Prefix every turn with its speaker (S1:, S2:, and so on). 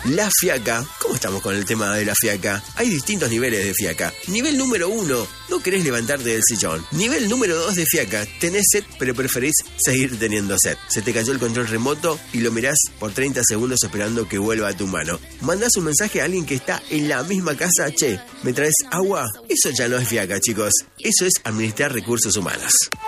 S1: La fiaca. ¿Cómo estamos con el tema de la fiaca? Hay distintos niveles de fiaca. Nivel número 1, no querés levantarte del sillón. Nivel número 2 de fiaca, tenés sed pero preferís seguir teniendo sed. Se te cayó el control remoto y lo mirás por 30 segundos esperando que vuelva a tu mano. Mandás un mensaje a alguien que está en la misma casa: che, ¿me traes agua? Eso ya no es fiaca, chicos. Eso es administrar recursos humanos.